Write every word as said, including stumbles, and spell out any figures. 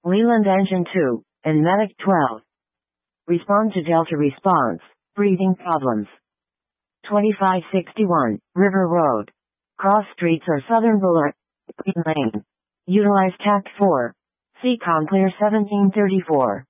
Leland Engine two, and Medic twelve. Respond to Delta response, breathing problems. twenty-five sixty-one, River Road. Cross streets or Southern Boulevard, Green Lane. Utilize Tact four. See ComClear seventeen thirty-four.